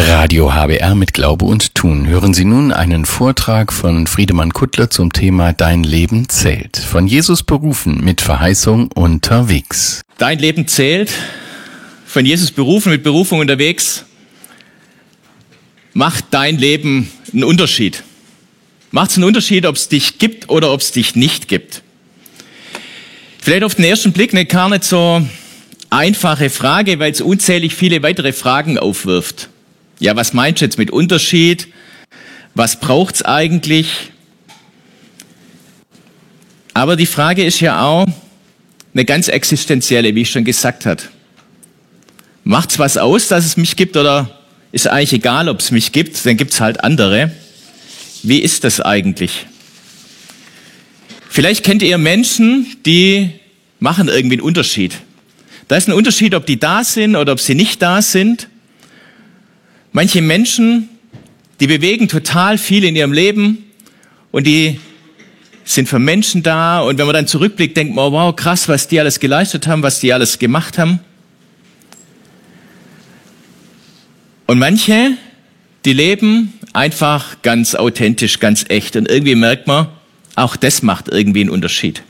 Radio HBR mit Glaube und Tun. Hören Sie nun einen Vortrag von Friedemann Kuttler zum Thema Dein Leben zählt. Von Jesus berufen mit Verheißung unterwegs. Dein Leben zählt, von Jesus berufen mit Berufung unterwegs. Macht dein Leben einen Unterschied? Macht es einen Unterschied, ob es dich gibt oder ob es dich nicht gibt? Vielleicht auf den ersten Blick eine gar nicht so einfache Frage, weil es unzählig viele weitere Fragen aufwirft. Ja, was meinst du jetzt mit Unterschied? Was braucht's eigentlich? Aber die Frage ist ja auch eine ganz existenzielle, wie ich schon gesagt habe. Macht's was aus, dass es mich gibt, oder ist eigentlich egal, ob es mich gibt, dann gibt's halt andere. Wie ist das eigentlich? Vielleicht kennt ihr Menschen, die machen irgendwie einen Unterschied. Da ist ein Unterschied, ob die da sind oder ob sie nicht da sind. Manche Menschen, die bewegen total viel in ihrem Leben und die sind für Menschen da. Und wenn man dann zurückblickt, denkt man, oh, wow, krass, was die alles geleistet haben, was die alles gemacht haben. Und manche, die leben einfach ganz authentisch, ganz echt. Und irgendwie merkt man, auch das macht irgendwie einen Unterschied.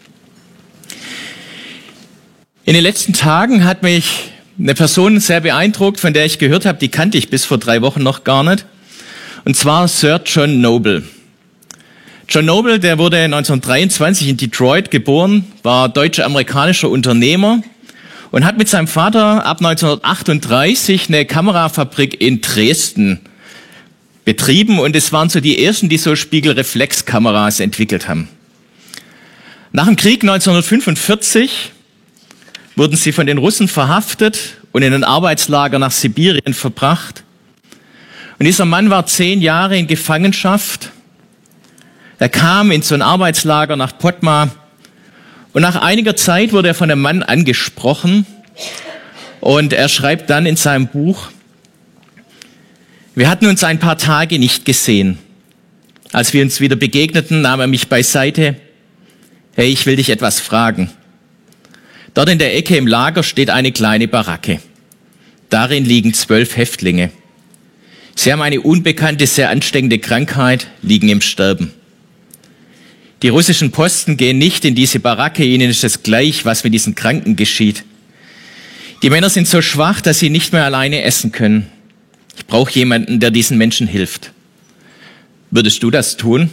In den letzten Tagen hat mich eine Person sehr beeindruckt, von der ich gehört habe, die kannte ich bis vor 3 Wochen noch gar nicht. Und zwar Sir John Noble. John Noble, der wurde 1923 in Detroit geboren, war deutscher-amerikanischer Unternehmer und hat mit seinem Vater ab 1938 eine Kamerafabrik in Dresden betrieben. Und es waren so die ersten, die so Spiegelreflexkameras entwickelt haben. Nach dem Krieg 1945 wurden sie von den Russen verhaftet und in ein Arbeitslager nach Sibirien verbracht. Und dieser Mann war 10 Jahre in Gefangenschaft. Er kam in so ein Arbeitslager nach Potma und nach einiger Zeit wurde er von einem Mann angesprochen und er schreibt dann in seinem Buch: Wir hatten uns ein paar Tage nicht gesehen. Als wir uns wieder begegneten, nahm er mich beiseite. Hey, ich will dich etwas fragen. Dort in der Ecke im Lager steht eine kleine Baracke. Darin liegen 12 Häftlinge. Sie haben eine unbekannte, sehr ansteckende Krankheit, liegen im Sterben. Die russischen Posten gehen nicht in diese Baracke, ihnen ist es gleich, was mit diesen Kranken geschieht. Die Männer sind so schwach, dass sie nicht mehr alleine essen können. Ich brauche jemanden, der diesen Menschen hilft. Würdest du das tun?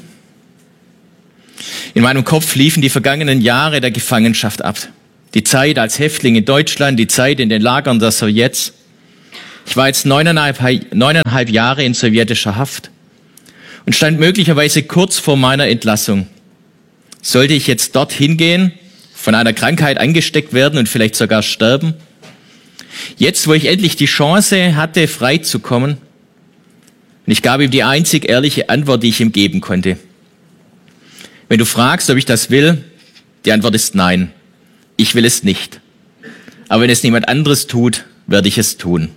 In meinem Kopf liefen die vergangenen Jahre der Gefangenschaft ab. Die Zeit als Häftling in Deutschland, die Zeit in den Lagern der Sowjets. Ich war jetzt 9,5 Jahre in sowjetischer Haft und stand möglicherweise kurz vor meiner Entlassung. Sollte ich jetzt dorthin gehen, von einer Krankheit angesteckt werden und vielleicht sogar sterben? Jetzt, wo ich endlich die Chance hatte, frei zu kommen, und ich gab ihm die einzig ehrliche Antwort, die ich ihm geben konnte. Wenn du fragst, ob ich das will, die Antwort ist nein. Ich will es nicht. Aber wenn es niemand anderes tut, werde ich es tun.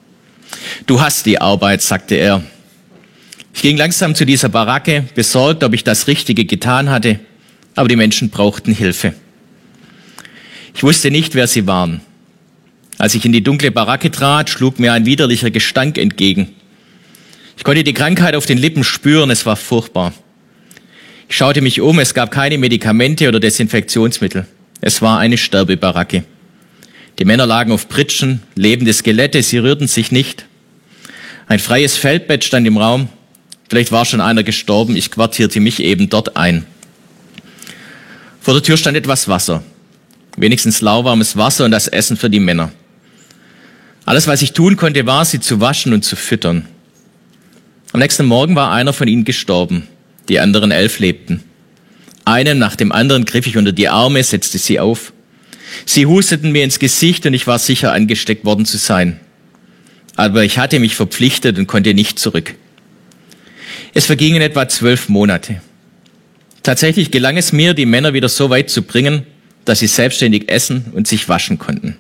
Du hast die Arbeit, sagte er. Ich ging langsam zu dieser Baracke, besorgt, ob ich das Richtige getan hatte, aber die Menschen brauchten Hilfe. Ich wusste nicht, wer sie waren. Als ich in die dunkle Baracke trat, schlug mir ein widerlicher Gestank entgegen. Ich konnte die Krankheit auf den Lippen spüren, es war furchtbar. Ich schaute mich um, es gab keine Medikamente oder Desinfektionsmittel. Es war eine Sterbebaracke. Die Männer lagen auf Pritschen, lebende Skelette, sie rührten sich nicht. Ein freies Feldbett stand im Raum. Vielleicht war schon einer gestorben, ich quartierte mich eben dort ein. Vor der Tür stand etwas Wasser. Wenigstens lauwarmes Wasser und das Essen für die Männer. Alles, was ich tun konnte, war, sie zu waschen und zu füttern. Am nächsten Morgen war einer von ihnen gestorben. Die anderen 11 lebten. Einen nach dem anderen griff ich unter die Arme, setzte sie auf. Sie husteten mir ins Gesicht und ich war sicher, angesteckt worden zu sein. Aber ich hatte mich verpflichtet und konnte nicht zurück. Es vergingen etwa 12 Monate. Tatsächlich gelang es mir, die Männer wieder so weit zu bringen, dass sie selbstständig essen und sich waschen konnten.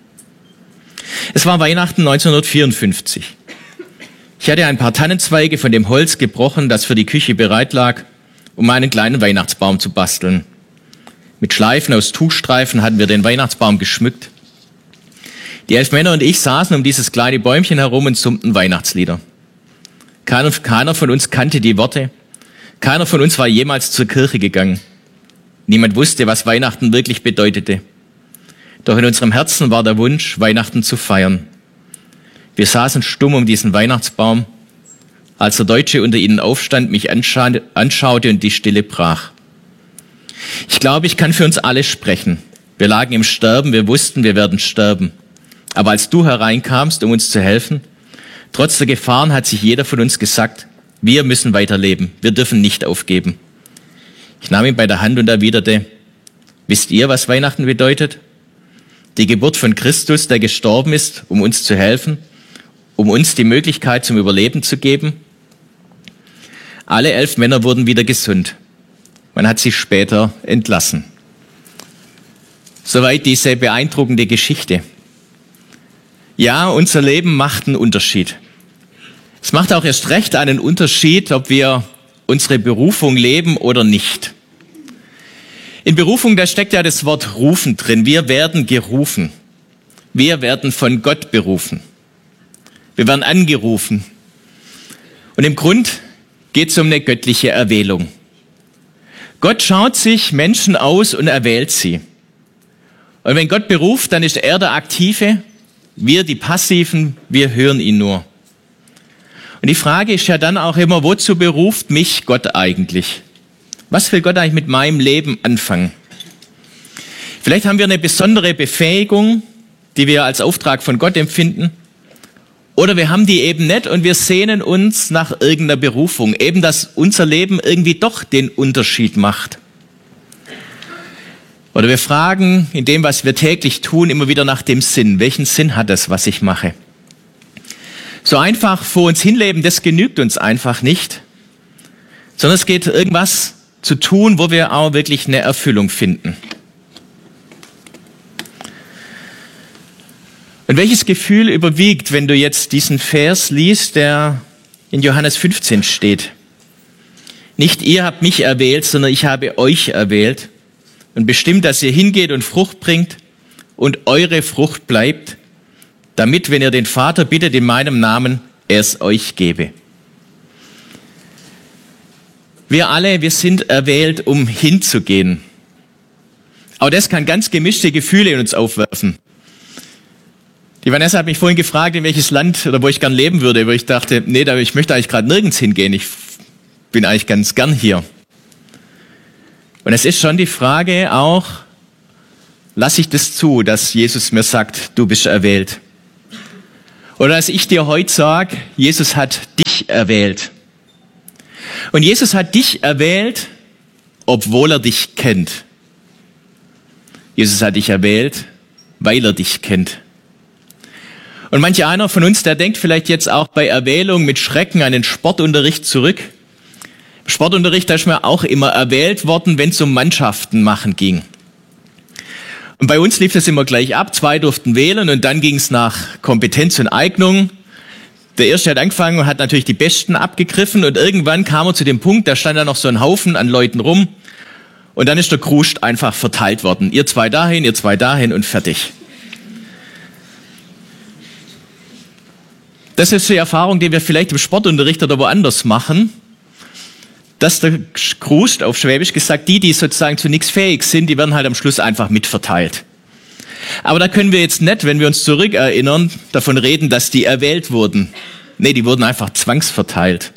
Es war Weihnachten 1954. Ich hatte ein paar Tannenzweige von dem Holz gebrochen, das für die Küche bereit lag, um einen kleinen Weihnachtsbaum zu basteln. Mit Schleifen aus Tuchstreifen hatten wir den Weihnachtsbaum geschmückt. Die 11 Männer und ich saßen um dieses kleine Bäumchen herum und summten Weihnachtslieder. Keiner von uns kannte die Worte. Keiner von uns war jemals zur Kirche gegangen. Niemand wusste, was Weihnachten wirklich bedeutete. Doch in unserem Herzen war der Wunsch, Weihnachten zu feiern. Wir saßen stumm um diesen Weihnachtsbaum, als der Deutsche unter ihnen aufstand, mich anschaute und die Stille brach. Ich glaube, ich kann für uns alle sprechen. Wir lagen im Sterben, wir wussten, wir werden sterben. Aber als du hereinkamst, um uns zu helfen, trotz der Gefahren hat sich jeder von uns gesagt, wir müssen weiterleben, wir dürfen nicht aufgeben. Ich nahm ihn bei der Hand und erwiderte, wisst ihr, was Weihnachten bedeutet? Die Geburt von Christus, der gestorben ist, um uns zu helfen, um uns die Möglichkeit zum Überleben zu geben. Alle 11 Männer wurden wieder gesund. Man hat sie später entlassen. Soweit diese beeindruckende Geschichte. Ja, unser Leben macht einen Unterschied. Es macht auch erst recht einen Unterschied, ob wir unsere Berufung leben oder nicht. In Berufung, da steckt ja das Wort rufen drin. Wir werden gerufen. Wir werden von Gott berufen. Wir werden angerufen. Und im Grund geht es um eine göttliche Erwählung. Gott schaut sich Menschen aus und erwählt sie. Und wenn Gott beruft, dann ist er der Aktive, wir die Passiven, wir hören ihn nur. Und die Frage ist ja dann auch immer, wozu beruft mich Gott eigentlich? Was will Gott eigentlich mit meinem Leben anfangen? Vielleicht haben wir eine besondere Befähigung, die wir als Auftrag von Gott empfinden. Oder wir haben die eben nicht und wir sehnen uns nach irgendeiner Berufung. Eben, dass unser Leben irgendwie doch den Unterschied macht. Oder wir fragen in dem, was wir täglich tun, immer wieder nach dem Sinn. Welchen Sinn hat das, was ich mache? So einfach vor uns hinleben, das genügt uns einfach nicht. Sondern es geht irgendwas zu tun, wo wir auch wirklich eine Erfüllung finden. Und welches Gefühl überwiegt, wenn du jetzt diesen Vers liest, der in Johannes 15 steht? Nicht ihr habt mich erwählt, sondern ich habe euch erwählt und bestimmt, dass ihr hingeht und Frucht bringt und eure Frucht bleibt, damit, wenn ihr den Vater bittet in meinem Namen, er es euch gebe. Wir alle, wir sind erwählt, um hinzugehen. Auch das kann ganz gemischte Gefühle in uns aufwerfen. Die Vanessa hat mich vorhin gefragt, in welches Land oder wo ich gern leben würde, wo ich dachte, nee, ich möchte eigentlich gerade nirgends hingehen. Ich bin eigentlich ganz gern hier. Und es ist schon die Frage auch, lasse ich das zu, dass Jesus mir sagt, du bist erwählt? Oder dass ich dir heute sage, Jesus hat dich erwählt. Und Jesus hat dich erwählt, obwohl er dich kennt. Jesus hat dich erwählt, weil er dich kennt. Und manch einer von uns, der denkt vielleicht jetzt auch bei Erwählung mit Schrecken an den Sportunterricht zurück. Im Sportunterricht, da ist mir auch immer erwählt worden, wenn es um Mannschaften machen ging. Und bei uns lief das immer gleich ab. 2 durften wählen und dann ging es nach Kompetenz und Eignung. Der Erste hat angefangen und hat natürlich die Besten abgegriffen und irgendwann kam er zu dem Punkt, da stand da noch so ein Haufen an Leuten rum und dann ist der Krust einfach verteilt worden. Ihr 2 dahin und fertig. Das ist die Erfahrung, die wir vielleicht im Sportunterricht oder woanders machen, dass der Krust, auf Schwäbisch gesagt, die sozusagen zu nichts fähig sind, die werden halt am Schluss einfach mitverteilt. Aber da können wir jetzt nicht, wenn wir uns zurückerinnern, davon reden, dass die erwählt wurden. Nee, die wurden einfach zwangsverteilt.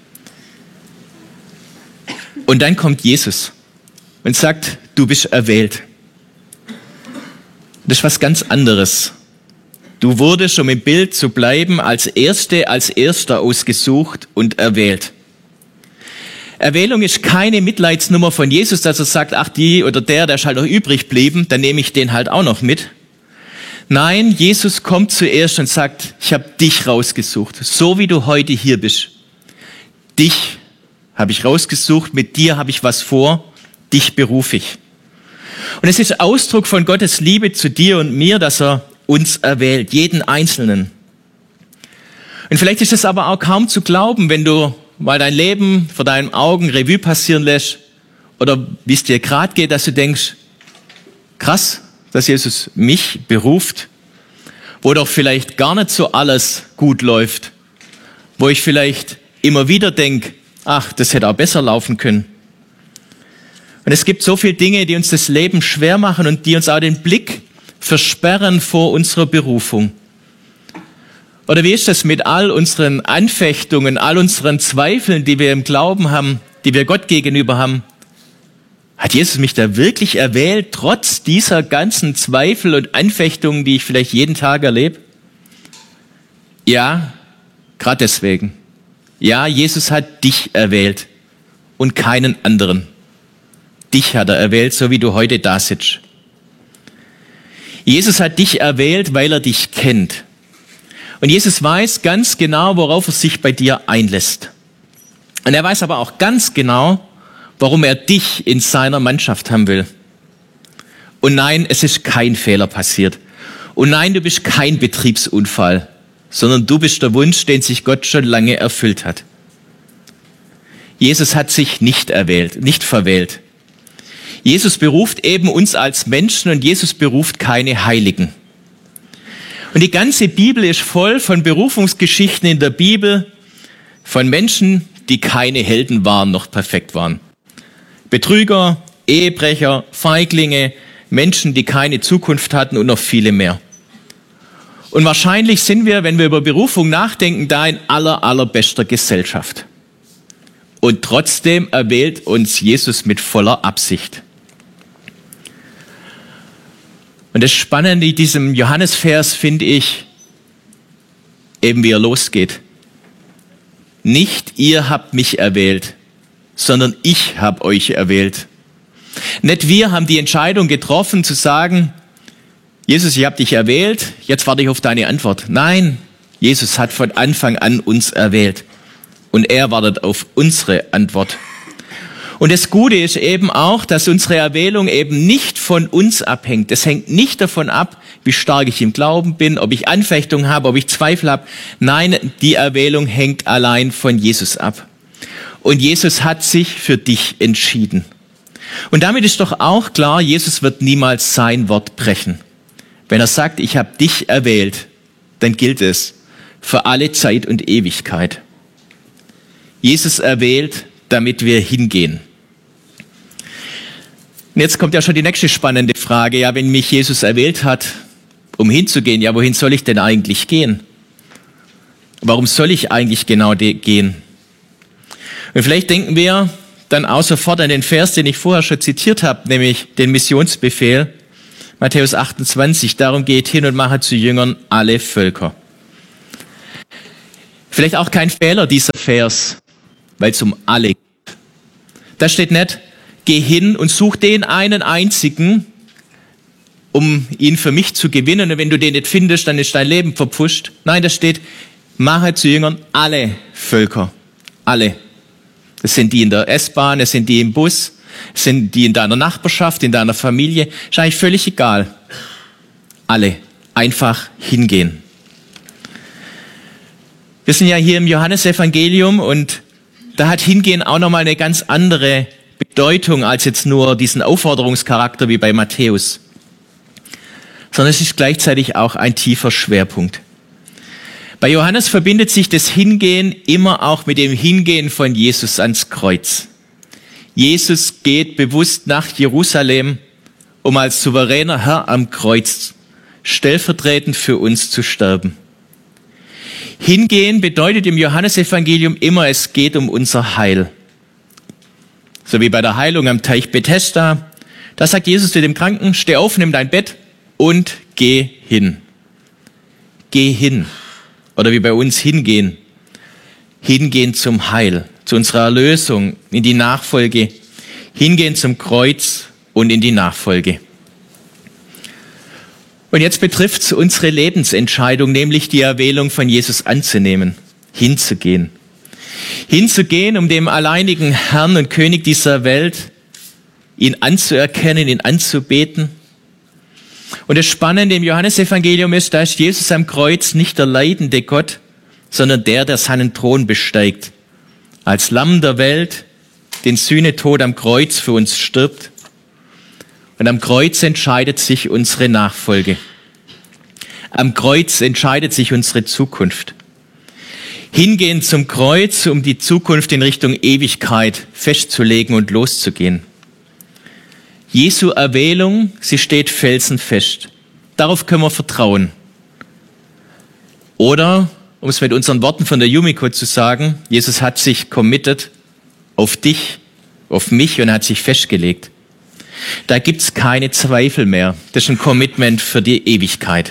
Und dann kommt Jesus und sagt, du bist erwählt. Das ist was ganz anderes. Du wurdest, um im Bild zu bleiben, als Erster ausgesucht und erwählt. Erwählung ist keine Mitleidsnummer von Jesus, dass er sagt, ach die oder der ist halt noch übrig geblieben, dann nehme ich den halt auch noch mit. Nein, Jesus kommt zuerst und sagt, ich habe dich rausgesucht, so wie du heute hier bist. Dich habe ich rausgesucht, mit dir habe ich was vor, dich berufe ich. Und es ist Ausdruck von Gottes Liebe zu dir und mir, dass er uns erwählt, jeden Einzelnen. Und vielleicht ist es aber auch kaum zu glauben, wenn du mal dein Leben vor deinen Augen Revue passieren lässt oder wie es dir gerade geht, dass du denkst, krass, dass Jesus mich beruft, wo doch vielleicht gar nicht so alles gut läuft, wo ich vielleicht immer wieder denke, ach, das hätte auch besser laufen können. Und es gibt so viele Dinge, die uns das Leben schwer machen und die uns auch den Blick versperren vor unserer Berufung. Oder wie ist das mit all unseren Anfechtungen, all unseren Zweifeln, die wir im Glauben haben, die wir Gott gegenüber haben? Hat Jesus mich da wirklich erwählt, trotz dieser ganzen Zweifel und Anfechtungen, die ich vielleicht jeden Tag erlebe? Ja, gerade deswegen. Ja, Jesus hat dich erwählt und keinen anderen. Dich hat er erwählt, so wie du heute da sitzt. Jesus hat dich erwählt, weil er dich kennt. Und Jesus weiß ganz genau, worauf er sich bei dir einlässt. Und er weiß aber auch ganz genau, warum er dich in seiner Mannschaft haben will. Und nein, es ist kein Fehler passiert. Und nein, du bist kein Betriebsunfall, sondern du bist der Wunsch, den sich Gott schon lange erfüllt hat. Jesus hat sich nicht erwählt, nicht verwählt. Jesus beruft eben uns als Menschen und Jesus beruft keine Heiligen. Und die ganze Bibel ist voll von Berufungsgeschichten in der Bibel von Menschen, die keine Helden waren, noch perfekt waren. Betrüger, Ehebrecher, Feiglinge, Menschen, die keine Zukunft hatten und noch viele mehr. Und wahrscheinlich sind wir, wenn wir über Berufung nachdenken, da in allerbester Gesellschaft. Und trotzdem erwählt uns Jesus mit voller Absicht. Und das Spannende in diesem Johannesvers finde ich, eben wie er losgeht. Nicht ihr habt mich erwählt, sondern ich habe euch erwählt. Nicht wir haben die Entscheidung getroffen zu sagen, Jesus, ich habe dich erwählt, jetzt warte ich auf deine Antwort. Nein, Jesus hat von Anfang an uns erwählt und er wartet auf unsere Antwort. Und das Gute ist eben auch, dass unsere Erwählung eben nicht von uns abhängt. Es hängt nicht davon ab, wie stark ich im Glauben bin, ob ich Anfechtungen habe, ob ich Zweifel habe. Nein, die Erwählung hängt allein von Jesus ab. Und Jesus hat sich für dich entschieden. Und damit ist doch auch klar, Jesus wird niemals sein Wort brechen. Wenn er sagt, ich habe dich erwählt, dann gilt es für alle Zeit und Ewigkeit. Jesus erwählt, damit wir hingehen. Und jetzt kommt ja schon die nächste spannende Frage. Ja, wenn mich Jesus erwählt hat, um hinzugehen, ja, wohin soll ich denn eigentlich gehen? Warum soll ich eigentlich genau gehen? Und vielleicht denken wir dann auch sofort an den Vers, den ich vorher schon zitiert habe, nämlich den Missionsbefehl, Matthäus 28, darum geht hin und mache zu Jüngern alle Völker. Vielleicht auch kein Fehler dieser Vers, weil es um alle geht. Da steht nicht, geh hin und such den einen einzigen, um ihn für mich zu gewinnen. Und wenn du den nicht findest, dann ist dein Leben verpfuscht. Nein, da steht, mache zu Jüngern alle Völker. Alle. Das sind die in der S-Bahn, das sind die im Bus, das sind die in deiner Nachbarschaft, in deiner Familie. Ist eigentlich völlig egal. Alle. Einfach hingehen. Wir sind ja hier im Johannesevangelium und da hat hingehen auch nochmal eine ganz andere Bedeutung als jetzt nur diesen Aufforderungscharakter wie bei Matthäus. Sondern es ist gleichzeitig auch ein tiefer Schwerpunkt. Bei Johannes verbindet sich das Hingehen immer auch mit dem Hingehen von Jesus ans Kreuz. Jesus geht bewusst nach Jerusalem, um als souveräner Herr am Kreuz stellvertretend für uns zu sterben. Hingehen bedeutet im Johannesevangelium immer, es geht um unser Heil. So wie bei der Heilung am Teich Bethesda. Da sagt Jesus zu dem Kranken, steh auf, nimm dein Bett und geh hin. Geh hin. Oder wie bei uns hingehen. Hingehen zum Heil, zu unserer Erlösung, in die Nachfolge. Hingehen zum Kreuz und in die Nachfolge. Und jetzt betrifft es unsere Lebensentscheidung, nämlich die Erwählung von Jesus anzunehmen, hinzugehen. Hinzugehen, um dem alleinigen Herrn und König dieser Welt, ihn anzuerkennen, ihn anzubeten. Und das Spannende im Johannesevangelium ist, da ist Jesus am Kreuz nicht der leidende Gott, sondern der seinen Thron besteigt. Als Lamm der Welt, den Sühnetod am Kreuz für uns stirbt. Und am Kreuz entscheidet sich unsere Nachfolge. Am Kreuz entscheidet sich unsere Zukunft. Hingehen zum Kreuz, um die Zukunft in Richtung Ewigkeit festzulegen und loszugehen. Jesu Erwählung, sie steht felsenfest. Darauf können wir vertrauen. Oder, um es mit unseren Worten von der Yumiko zu sagen, Jesus hat sich committed auf dich, auf mich und hat sich festgelegt. Da gibt's keine Zweifel mehr. Das ist ein Commitment für die Ewigkeit.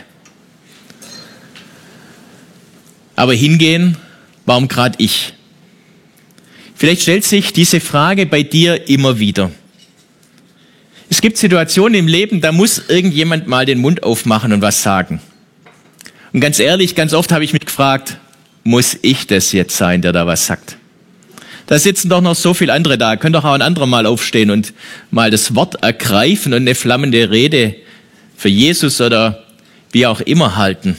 Aber hingehen, warum gerade ich? Vielleicht stellt sich diese Frage bei dir immer wieder. Es gibt Situationen im Leben, da muss irgendjemand mal den Mund aufmachen und was sagen. Und ganz ehrlich, ganz oft habe ich mich gefragt, muss ich das jetzt sein, der da was sagt? Da sitzen doch noch so viele andere da. Können doch auch ein anderer mal aufstehen und mal das Wort ergreifen und eine flammende Rede für Jesus oder wie auch immer halten.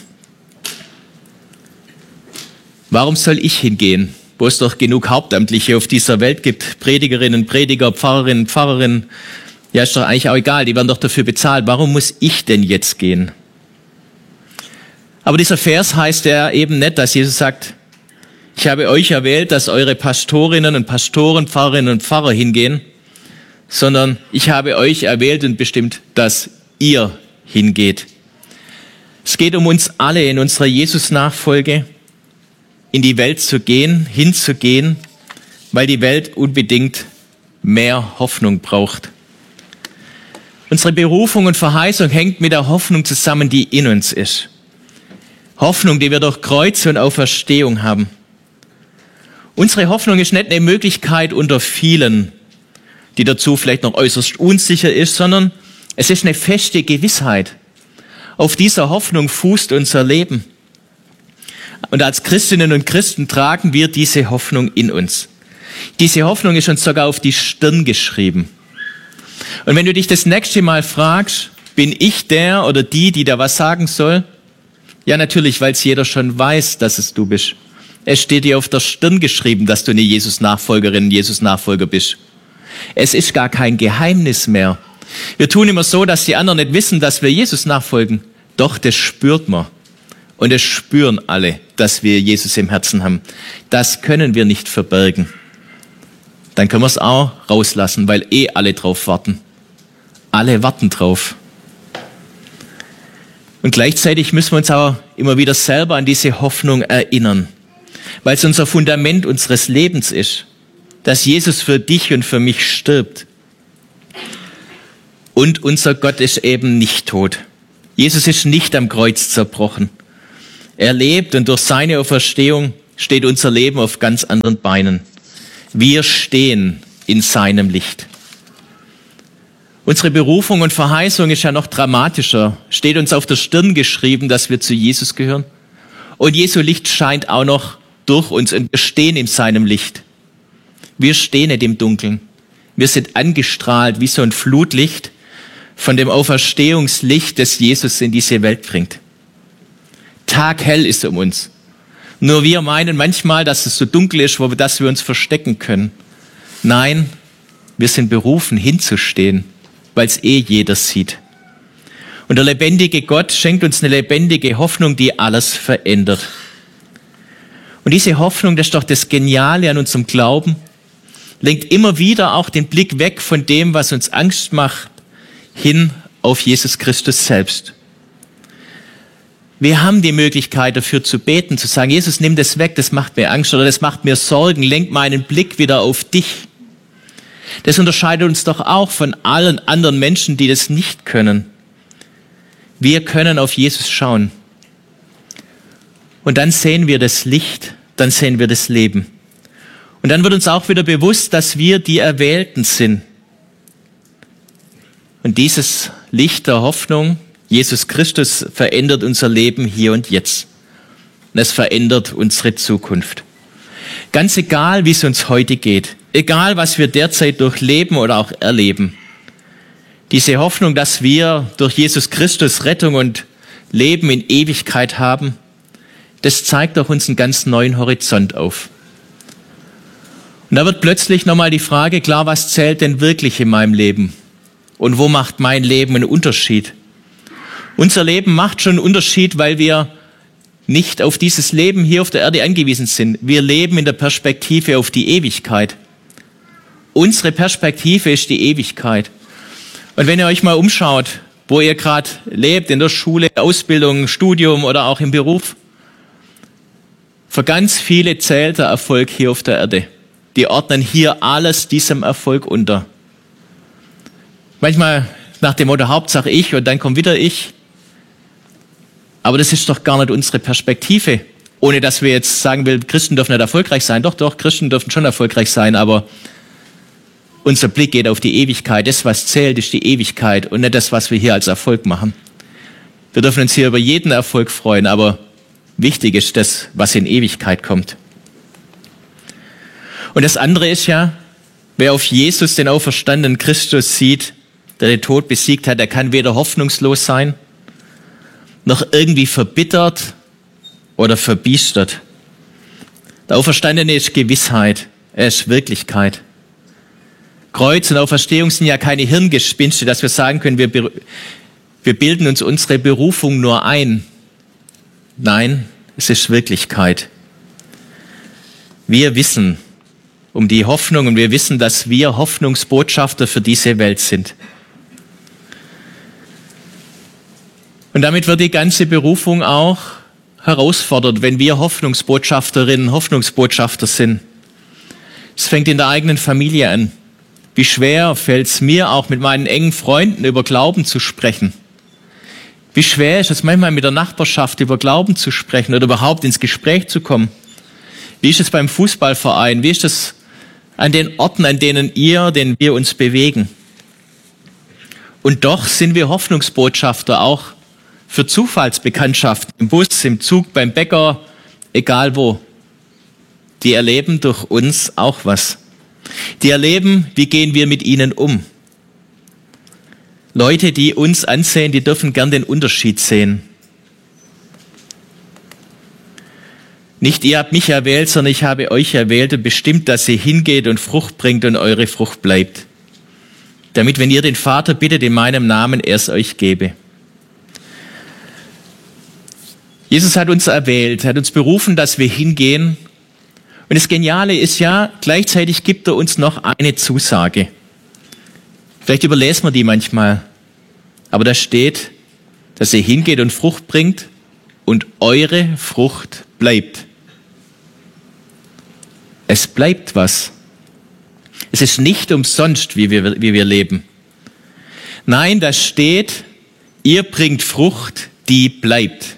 Warum soll ich hingehen, wo es doch genug Hauptamtliche auf dieser Welt gibt? Predigerinnen, Prediger, Pfarrerinnen, Pfarrerinnen. Ja, ist doch eigentlich auch egal, die werden doch dafür bezahlt. Warum muss ich denn jetzt gehen? Aber dieser Vers heißt ja eben nicht, dass Jesus sagt, ich habe euch erwählt, dass eure Pastorinnen und Pastoren, Pfarrerinnen und Pfarrer hingehen, sondern ich habe euch erwählt und bestimmt, dass ihr hingeht. Es geht um uns alle in unserer Jesus-Nachfolge, in die Welt zu gehen, hinzugehen, weil die Welt unbedingt mehr Hoffnung braucht. Unsere Berufung und Verheißung hängt mit der Hoffnung zusammen, die in uns ist. Hoffnung, die wir durch Kreuz und Auferstehung haben. Unsere Hoffnung ist nicht eine Möglichkeit unter vielen, die dazu vielleicht noch äußerst unsicher ist, sondern es ist eine feste Gewissheit. Auf dieser Hoffnung fußt unser Leben. Und als Christinnen und Christen tragen wir diese Hoffnung in uns. Diese Hoffnung ist uns sogar auf die Stirn geschrieben. Und wenn du dich das nächste Mal fragst, bin ich der oder die da was sagen soll? Ja, natürlich, weil es jeder schon weiß, dass es du bist. Es steht dir auf der Stirn geschrieben, dass du eine Jesus-Nachfolgerin, Jesus-Nachfolger bist. Es ist gar kein Geheimnis mehr. Wir tun immer so, dass die anderen nicht wissen, dass wir Jesus nachfolgen. Doch, das spürt man. Und es spüren alle, dass wir Jesus im Herzen haben. Das können wir nicht verbergen. Dann können wir es auch rauslassen, weil alle drauf warten. Alle warten drauf. Und gleichzeitig müssen wir uns auch immer wieder selber an diese Hoffnung erinnern. Weil es unser Fundament unseres Lebens ist, dass Jesus für dich und für mich stirbt. Und unser Gott ist eben nicht tot. Jesus ist nicht am Kreuz zerbrochen. Er lebt und durch seine Auferstehung steht unser Leben auf ganz anderen Beinen. Wir stehen in seinem Licht. Unsere Berufung und Verheißung ist ja noch dramatischer. Steht uns auf der Stirn geschrieben, dass wir zu Jesus gehören. Und Jesu Licht scheint auch noch durch uns und wir stehen in seinem Licht. Wir stehen nicht im Dunkeln. Wir sind angestrahlt wie so ein Flutlicht von dem Auferstehungslicht, das Jesus in diese Welt bringt. Taghell ist um uns. Nur wir meinen manchmal, dass es so dunkel ist, dass wir uns verstecken können. Nein, wir sind berufen, hinzustehen, weil es jeder sieht. Und der lebendige Gott schenkt uns eine lebendige Hoffnung, die alles verändert. Und diese Hoffnung, das ist doch das Geniale an unserem Glauben, lenkt immer wieder auch den Blick weg von dem, was uns Angst macht, hin auf Jesus Christus selbst. Wir haben die Möglichkeit dafür zu beten, zu sagen, Jesus, nimm das weg, das macht mir Angst oder das macht mir Sorgen, lenk meinen Blick wieder auf dich. Das unterscheidet uns doch auch von allen anderen Menschen, die das nicht können. Wir können auf Jesus schauen. Und dann sehen wir das Licht, dann sehen wir das Leben. Und dann wird uns auch wieder bewusst, dass wir die Erwählten sind. Und dieses Licht der Hoffnung, Jesus Christus, verändert unser Leben hier und jetzt. Und es verändert unsere Zukunft. Ganz egal, wie es uns heute geht, egal, was wir derzeit durchleben oder auch erleben. Diese Hoffnung, dass wir durch Jesus Christus Rettung und Leben in Ewigkeit haben, das zeigt auch uns einen ganz neuen Horizont auf. Und da wird plötzlich nochmal die Frage klar, was zählt denn wirklich in meinem Leben? Und wo macht mein Leben einen Unterschied? Unser Leben macht schon einen Unterschied, weil wir nicht auf dieses Leben hier auf der Erde angewiesen sind. Wir leben in der Perspektive auf die Ewigkeit. Unsere Perspektive ist die Ewigkeit. Und wenn ihr euch mal umschaut, wo ihr gerade lebt, in der Schule, Ausbildung, Studium oder auch im Beruf, für ganz viele zählt der Erfolg hier auf der Erde. Die ordnen hier alles diesem Erfolg unter. Manchmal nach dem Motto, Hauptsache ich und dann kommt wieder ich. Aber das ist doch gar nicht unsere Perspektive. Ohne dass wir jetzt sagen will, Christen dürfen nicht erfolgreich sein. Doch, Christen dürfen schon erfolgreich sein, aber unser Blick geht auf die Ewigkeit. Das, was zählt, ist die Ewigkeit und nicht das, was wir hier als Erfolg machen. Wir dürfen uns hier über jeden Erfolg freuen, aber wichtig ist das, was in Ewigkeit kommt. Und das andere ist ja, wer auf Jesus, den auferstandenen Christus, sieht, der den Tod besiegt hat, der kann weder hoffnungslos sein, noch irgendwie verbittert oder verbiestert. Der Auferstandene ist Gewissheit, er ist Wirklichkeit. Kreuz und Auferstehung sind ja keine Hirngespinste, dass wir sagen können, wir bilden uns unsere Berufung nur ein. Nein, es ist Wirklichkeit. Wir wissen um die Hoffnung und wir wissen, dass wir Hoffnungsbotschafter für diese Welt sind. Und damit wird die ganze Berufung auch herausfordert, wenn wir Hoffnungsbotschafterinnen, Hoffnungsbotschafter sind. Es fängt in der eigenen Familie an. Wie schwer fällt es mir auch mit meinen engen Freunden über Glauben zu sprechen? Wie schwer ist es manchmal mit der Nachbarschaft über Glauben zu sprechen oder überhaupt ins Gespräch zu kommen? Wie ist es beim Fußballverein? Wie ist es an den Orten, an denen wir uns bewegen? Und doch sind wir Hoffnungsbotschafter auch für Zufallsbekanntschaften, im Bus, im Zug, beim Bäcker, egal wo. Die erleben durch uns auch was. Die erleben, wie gehen wir mit ihnen um. Leute, die uns ansehen, die dürfen gern den Unterschied sehen. Nicht ihr habt mich erwählt, sondern ich habe euch erwählt und bestimmt, dass ihr hingeht und Frucht bringt und eure Frucht bleibt. Damit, wenn ihr den Vater bittet in meinem Namen, er es euch gebe. Jesus hat uns erwählt, hat uns berufen, dass wir hingehen. Und das Geniale ist ja, gleichzeitig gibt er uns noch eine Zusage. Vielleicht überlesen wir die manchmal. Aber da steht, dass ihr hingeht und Frucht bringt und eure Frucht bleibt. Es bleibt was. Es ist nicht umsonst, wie wir leben. Nein, da steht, ihr bringt Frucht, die bleibt.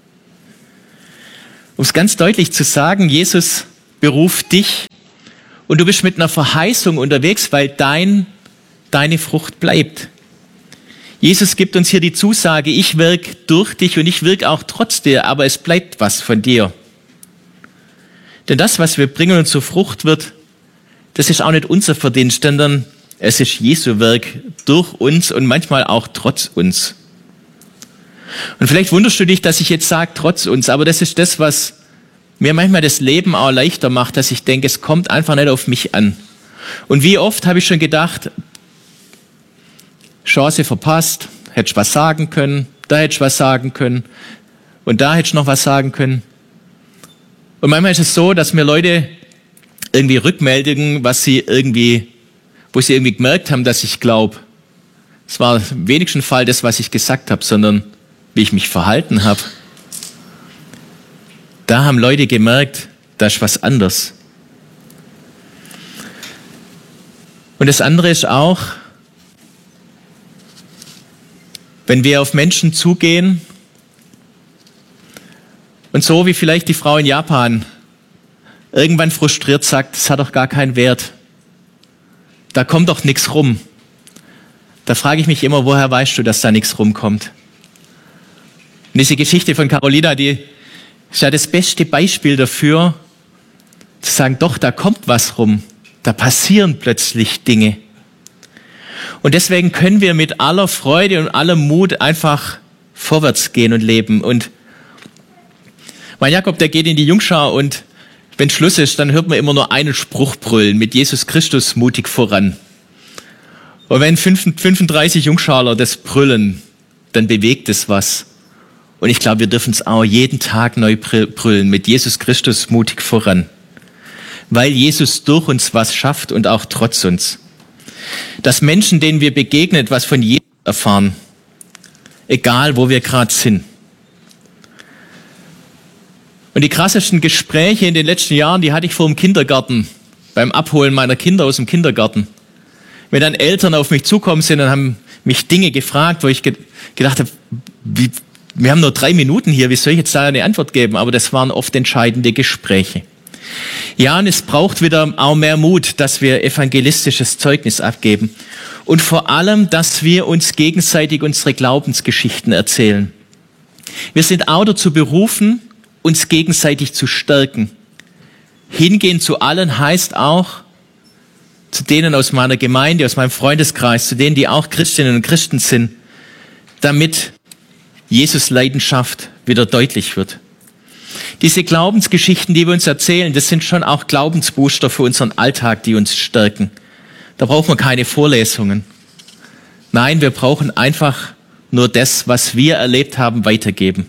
Um es ganz deutlich zu sagen, Jesus beruft dich und du bist mit einer Verheißung unterwegs, weil deine Frucht bleibt. Jesus gibt uns hier die Zusage, ich wirke durch dich und ich wirke auch trotz dir, aber es bleibt was von dir. Denn das, was wir bringen und zur Frucht wird, das ist auch nicht unser Verdienst, sondern es ist Jesu Werk durch uns und manchmal auch trotz uns. Und vielleicht wunderst du dich, dass ich jetzt sage, trotz uns, aber das ist das, was mir manchmal das Leben auch leichter macht, dass ich denke, es kommt einfach nicht auf mich an. Und wie oft habe ich schon gedacht, Chance verpasst, hättest was sagen können, da hättest was sagen können und da hättest noch was sagen können. Und manchmal ist es so, dass mir Leute irgendwie rückmelden, wo sie irgendwie gemerkt haben, dass ich glaube. Es war im wenigsten Fall das, was ich gesagt habe, sondern wie ich mich verhalten habe. Da haben Leute gemerkt, da ist was anderes. Und das andere ist auch, wenn wir auf Menschen zugehen und so wie vielleicht die Frau in Japan irgendwann frustriert sagt, das hat doch gar keinen Wert. Da kommt doch nichts rum. Da frage ich mich immer, woher weißt du, dass da nichts rumkommt? Und diese Geschichte von Carolina, die ist ja das beste Beispiel dafür, zu sagen, doch, da kommt was rum. Da passieren plötzlich Dinge. Und deswegen können wir mit aller Freude und allem Mut einfach vorwärts gehen und leben. Und mein Jakob, der geht in die Jungschar und wenn Schluss ist, dann hört man immer nur einen Spruch brüllen, mit Jesus Christus mutig voran. Und wenn 35 Jungschaler das brüllen, dann bewegt es was. Und ich glaube, wir dürfen es auch jeden Tag neu brüllen, mit Jesus Christus mutig voran. Weil Jesus durch uns was schafft und auch trotz uns. Dass Menschen, denen wir begegnen, was von Jesus erfahren. Egal, wo wir gerade sind. Und die krassesten Gespräche in den letzten Jahren, die hatte ich vor dem Kindergarten, beim Abholen meiner Kinder aus dem Kindergarten. Wenn dann Eltern auf mich zukommen sind und haben mich Dinge gefragt, wo ich gedacht habe, wir haben nur 3 Minuten hier, wie soll ich jetzt da eine Antwort geben? Aber das waren oft entscheidende Gespräche. Ja, und es braucht wieder auch mehr Mut, dass wir evangelistisches Zeugnis abgeben. Und vor allem, dass wir uns gegenseitig unsere Glaubensgeschichten erzählen. Wir sind auch dazu berufen, uns gegenseitig zu stärken. Hingehen zu allen heißt auch, zu denen aus meiner Gemeinde, aus meinem Freundeskreis, zu denen, die auch Christinnen und Christen sind, damit Jesus Leidenschaft wieder deutlich wird. Diese Glaubensgeschichten, die wir uns erzählen, das sind schon auch Glaubensbooster für unseren Alltag, die uns stärken. Da brauchen wir keine Vorlesungen. Nein, wir brauchen einfach nur das, was wir erlebt haben, weitergeben.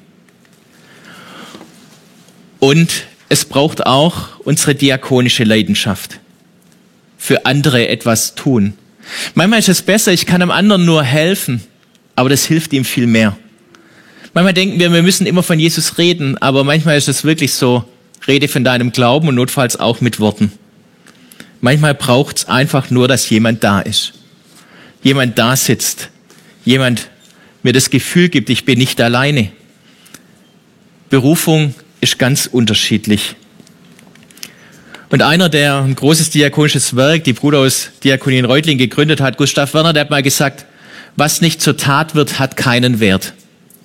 Und es braucht auch unsere diakonische Leidenschaft. Für andere etwas tun. Manchmal ist es besser, ich kann einem anderen nur helfen, aber das hilft ihm viel mehr. Manchmal denken wir müssen immer von Jesus reden, aber manchmal ist es wirklich so, rede von deinem Glauben und notfalls auch mit Worten. Manchmal braucht es einfach nur, dass jemand da ist. Jemand da sitzt. Jemand mir das Gefühl gibt, ich bin nicht alleine. Berufung ist ganz unterschiedlich. Und einer, der ein großes diakonisches Werk, die Bruder aus Diakonie in Reutlingen gegründet hat, Gustav Werner, der hat mal gesagt, was nicht zur Tat wird, hat keinen Wert.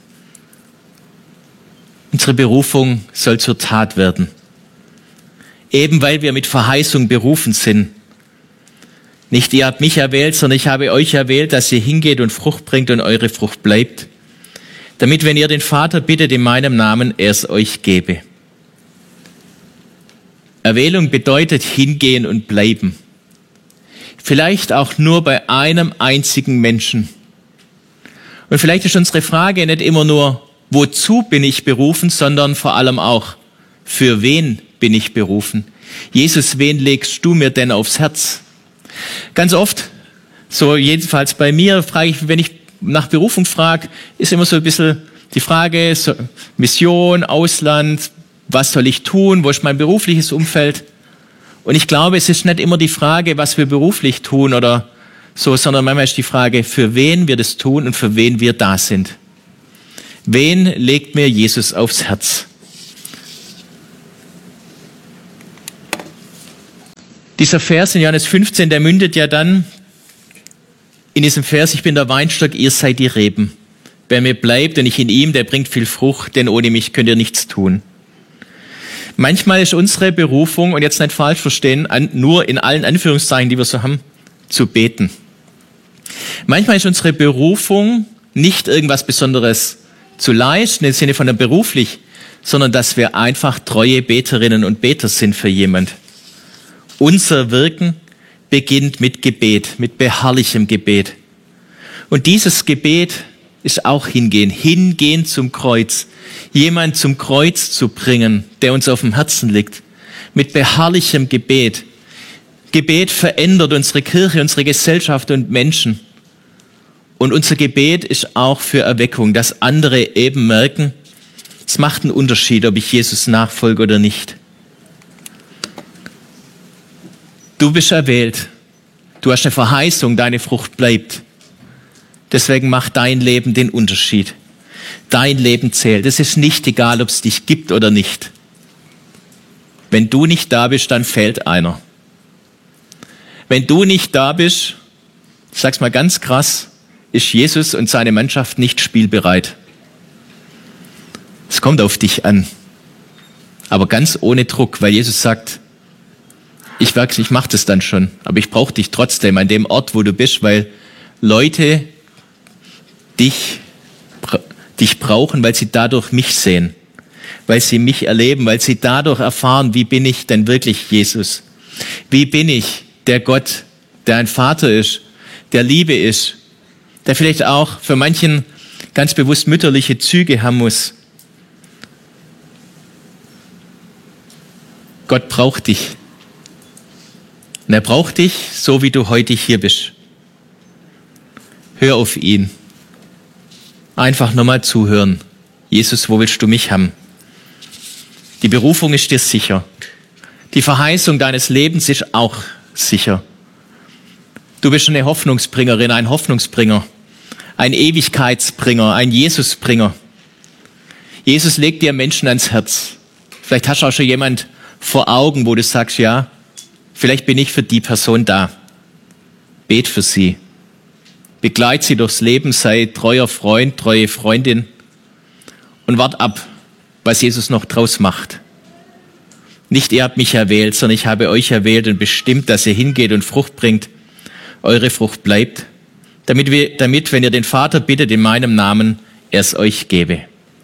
Unsere Berufung soll zur Tat werden. Eben weil wir mit Verheißung berufen sind. Nicht ihr habt mich erwählt, sondern ich habe euch erwählt, dass ihr hingeht und Frucht bringt und eure Frucht bleibt. Damit, wenn ihr den Vater bittet in meinem Namen, er es euch gebe. Erwählung bedeutet hingehen und bleiben. Vielleicht auch nur bei einem einzigen Menschen. Und vielleicht ist unsere Frage nicht immer nur, wozu bin ich berufen, sondern vor allem auch, für wen bin ich berufen? Jesus, wen legst du mir denn aufs Herz? Ganz oft, so jedenfalls bei mir, frage ich, wenn ich nach Berufung frage, ist immer so ein bisschen die Frage, so Mission, Ausland, was soll ich tun, wo ist mein berufliches Umfeld? Und ich glaube, es ist nicht immer die Frage, was wir beruflich tun oder so, sondern manchmal ist die Frage, für wen wir das tun und für wen wir da sind. Wen legt mir Jesus aufs Herz? Dieser Vers in Johannes 15, der mündet ja dann in diesem Vers, ich bin der Weinstock, ihr seid die Reben. Wer mir bleibt und ich in ihm, der bringt viel Frucht, denn ohne mich könnt ihr nichts tun. Manchmal ist unsere Berufung, und jetzt nicht falsch verstehen, nur in allen Anführungszeichen, die wir so haben, zu beten. Manchmal ist unsere Berufung nicht irgendwas Besonderes zu leisten, im Sinne von der beruflich, sondern dass wir einfach treue Beterinnen und Beter sind für jemand. Unser Wirken beginnt mit Gebet, mit beharrlichem Gebet. Und dieses Gebet ist auch hingehen zum Kreuz. Jemand zum Kreuz zu bringen, der uns auf dem Herzen liegt. Mit beharrlichem Gebet. Gebet verändert unsere Kirche, unsere Gesellschaft und Menschen. Und unser Gebet ist auch für Erweckung, dass andere eben merken, es macht einen Unterschied, ob ich Jesus nachfolge oder nicht. Du bist erwählt. Du hast eine Verheißung, deine Frucht bleibt. Deswegen macht dein Leben den Unterschied. Dein Leben zählt. Es ist nicht egal, ob es dich gibt oder nicht. Wenn du nicht da bist, dann fehlt einer. Wenn du nicht da bist, ich sag's mal ganz krass, ist Jesus und seine Mannschaft nicht spielbereit. Es kommt auf dich an. Aber ganz ohne Druck, weil Jesus sagt, ich mache das dann schon, aber ich brauche dich trotzdem an dem Ort, wo du bist, weil Leute dich brauchen, weil sie dadurch mich sehen, weil sie mich erleben, weil sie dadurch erfahren, wie bin ich denn wirklich Jesus? Wie bin ich der Gott, der ein Vater ist, der Liebe ist, der vielleicht auch für manchen ganz bewusst mütterliche Züge haben muss, Gott braucht dich. Und er braucht dich, so wie du heute hier bist. Hör auf ihn. Einfach nochmal zuhören. Jesus, wo willst du mich haben? Die Berufung ist dir sicher. Die Verheißung deines Lebens ist auch sicher. Du bist eine Hoffnungsbringerin, ein Hoffnungsbringer, ein Ewigkeitsbringer, ein Jesusbringer. Jesus legt dir Menschen ans Herz. Vielleicht hast du auch schon jemand vor Augen, wo du sagst, ja, vielleicht bin ich für die Person da. Bet für sie. Begleit sie durchs Leben, sei treuer Freund, treue Freundin und wart ab, was Jesus noch draus macht. Nicht ihr habt mich erwählt, sondern ich habe euch erwählt und bestimmt, dass ihr hingeht und Frucht bringt, eure Frucht bleibt, damit, wenn ihr den Vater bittet in meinem Namen, er es euch gebe.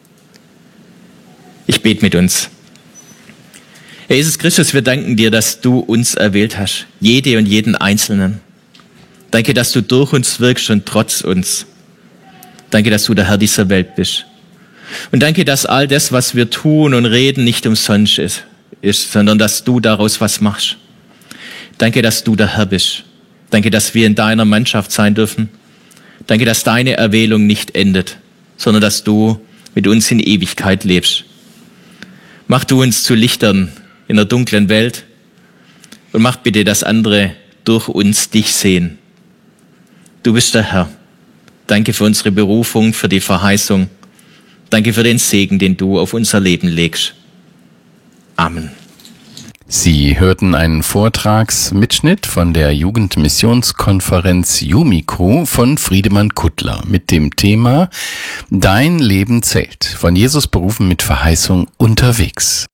Ich bete mit uns. Herr Jesus Christus, wir danken dir, dass du uns erwählt hast, jede und jeden Einzelnen. Danke, dass du durch uns wirkst und trotz uns. Danke, dass du der Herr dieser Welt bist. Und danke, dass all das, was wir tun und reden, nicht umsonst ist, sondern dass du daraus was machst. Danke, dass du der Herr bist. Danke, dass wir in deiner Mannschaft sein dürfen. Danke, dass deine Erwählung nicht endet, sondern dass du mit uns in Ewigkeit lebst. Mach du uns zu Lichtern in der dunklen Welt und mach bitte, dass andere durch uns dich sehen. Du bist der Herr. Danke für unsere Berufung, für die Verheißung. Danke für den Segen, den du auf unser Leben legst. Amen. Sie hörten einen Vortragsmitschnitt von der Jugendmissionskonferenz Jumikro von Friedemann Kuttler mit dem Thema Dein Leben zählt. Von Jesus berufen mit Verheißung unterwegs.